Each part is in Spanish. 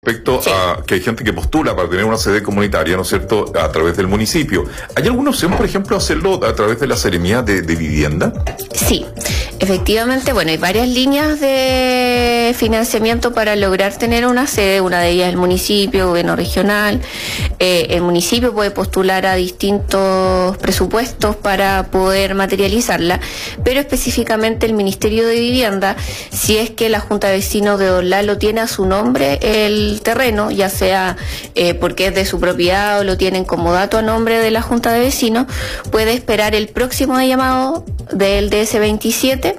respecto a que hay gente que postula para tener una sede comunitaria, ¿no es cierto?, a través del municipio. ¿Hay alguna opción, por ejemplo, hacerlo a través de la Seremía de Vivienda? Sí, efectivamente, bueno, hay varias líneas de financiamiento para lograr tener una sede. Una de ellas es el municipio, gobierno regional. El municipio puede postular a distintos presupuestos para poder materializarla, pero específicamente el Ministerio de Vivienda, si es que la Junta de Vecinos de Don Lalo tiene a su nombre el terreno, ya sea porque es de su propiedad o lo tienen como dato a nombre de la Junta de Vecinos, puede esperar el próximo llamado del DS27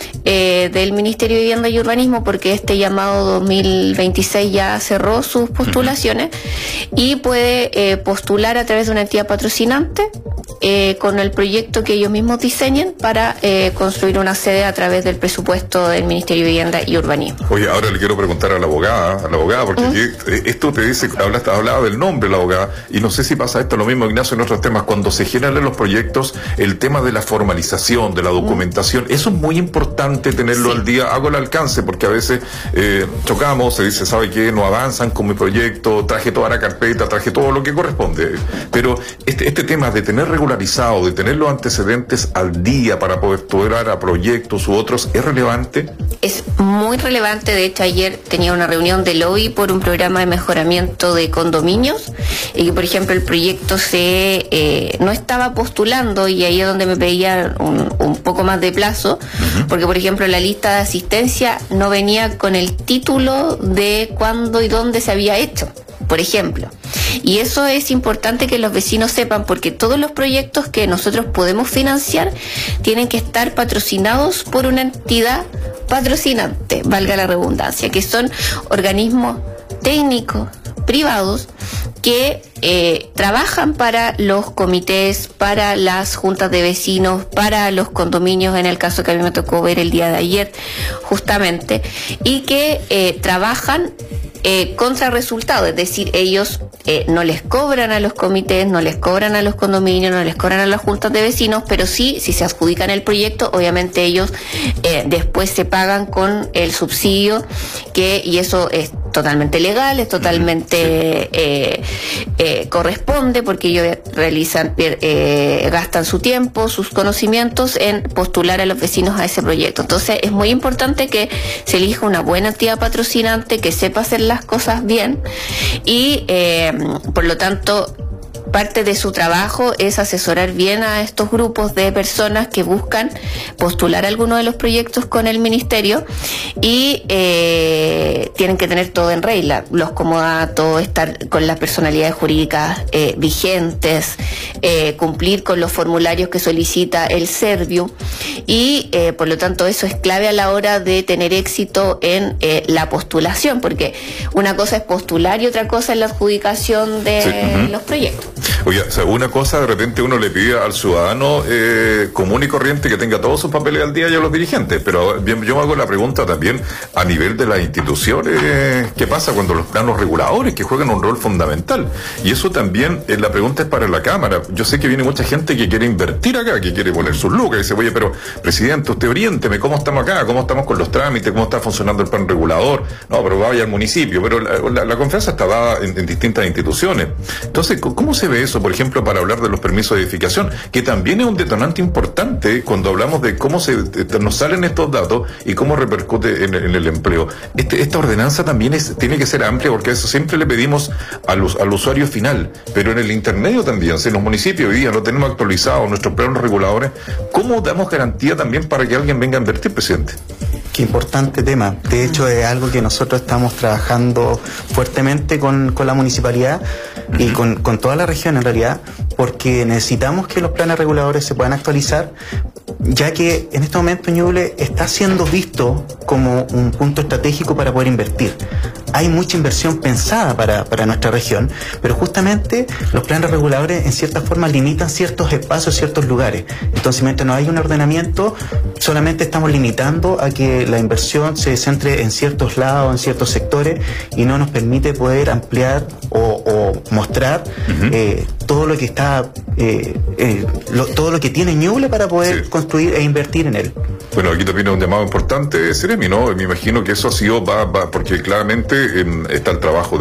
del Ministerio de Vivienda y Urbanismo, porque este llamado 2026 ya cerró sus postulaciones, y puede postular a través de una entidad patrocinante con el proyecto que ellos mismos diseñen para construir una sede a través del presupuesto del Ministerio de Vivienda y Urbanismo. Oye, ahora le quiero preguntar a la abogada, porque esto te dice, hablaba del nombre de la abogada, y no sé si pasa esto lo mismo, Ignacio, en otros temas, cuando se generan los proyectos, el tema de la formalización, de la documentación, eso es muy importante tenerlo al día, hago el alcance, porque a veces chocamos, se dice, ¿sabe qué? No avanzan con mi proyecto, traje toda la carpeta, traje todo lo que corresponde, pero este tema de tener regularizado, de tener los antecedentes al día para poder postular a proyectos u otros, ¿es relevante? Es muy relevante. De hecho, ayer tenía una reunión de lobby por un programa de mejoramiento de condominios, y que, por ejemplo, el proyecto no estaba postulando, y ahí es donde me pedía un poco más de plazo, porque, por ejemplo, la lista de asistencia no venía con el título de cuándo y dónde se había hecho, por ejemplo. Y eso es importante que los vecinos sepan, porque todos los proyectos que nosotros podemos financiar tienen que estar patrocinados por una entidad patrocinante, valga la redundancia, que son organismos técnicos privados que trabajan para los comités, para las juntas de vecinos, para los condominios, en el caso que a mí me tocó ver el día de ayer justamente, y que trabajan contra resultados, es decir, ellos no les cobran a los comités, no les cobran a los condominios, no les cobran a las juntas de vecinos, pero sí, si se adjudican el proyecto, obviamente ellos después se pagan con el subsidio, y eso es totalmente legal, es totalmente corresponde, porque ellos gastan su tiempo, sus conocimientos en postular a los vecinos a ese proyecto. Entonces es muy importante que se elija una buena entidad patrocinante que sepa hacer las cosas bien, y por lo tanto parte de su trabajo es asesorar bien a estos grupos de personas que buscan postular alguno de los proyectos con el ministerio, y tienen que tener todo en regla, los comodatos, estar con las personalidades jurídicas vigentes, cumplir con los formularios que solicita el Serviu, y por lo tanto eso es clave a la hora de tener éxito en la postulación, porque una cosa es postular y otra cosa es la adjudicación de los proyectos. Oye, o sea, una cosa, de repente uno le pide al ciudadano común y corriente que tenga todos sus papeles al día, y a los dirigentes, pero bien, yo me hago la pregunta también a nivel de las instituciones, ¿qué pasa cuando los planos reguladores, que juegan un rol fundamental? Y eso también, la pregunta es para la Cámara. Yo sé que viene mucha gente que quiere invertir acá, que quiere poner sus lucas, y dice, oye, pero presidente, usted oriénteme, ¿cómo estamos acá? ¿Cómo estamos con los trámites? ¿Cómo está funcionando el plan regulador? No, pero vaya al municipio, pero la confianza está dada en distintas instituciones. Entonces, ¿cómo se ve eso, por ejemplo, para hablar de los permisos de edificación, que también es un detonante importante cuando hablamos de cómo nos salen estos datos y cómo repercute en el empleo? Esta ordenanza también tiene que ser amplia, porque eso siempre le pedimos al usuario final, pero en el intermedio también, si en los municipios hoy día no tenemos actualizados nuestros planos reguladores, ¿cómo damos garantía también para que alguien venga a invertir, presidente? Qué importante tema. De hecho, es algo que nosotros estamos trabajando fuertemente con la municipalidad y con toda la región en realidad, porque necesitamos que los planes reguladores se puedan actualizar, ya que en este momento Ñuble está siendo visto como un punto estratégico para poder invertir. Hay mucha inversión pensada para nuestra región, pero justamente los planes reguladores en cierta forma limitan ciertos espacios, ciertos lugares. Entonces, mientras no hay un ordenamiento, solamente estamos limitando a que la inversión se centre en ciertos lados, en ciertos sectores, y no nos permite poder ampliar o mostrar todo lo que está, todo lo que tiene Ñuble para poder construir e invertir en él. Bueno, aquí también es un llamado importante, Seremi, ¿no? Me imagino que eso ha sido, porque claramente está el trabajo